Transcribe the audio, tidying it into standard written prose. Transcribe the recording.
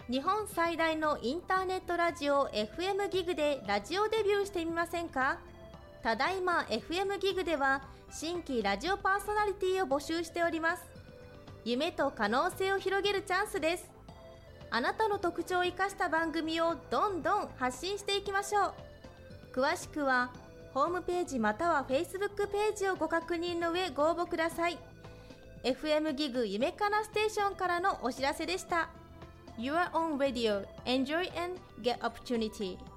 日本最大のインターネットラジオ FM ギグでラジオデビューしてみませんか？ただいま FM ギグでは新規ラジオパーソナリティを募集しております。夢と可能性を広げるチャンスです。あなたの特徴を生かした番組をどんどん発信していきましょう。詳しくはホームページまたは Facebook ページをご確認の上ご応募ください。 FM ギグ夢かなステーションからのお知らせでした。Your own radio. Enjoy and get opportunity.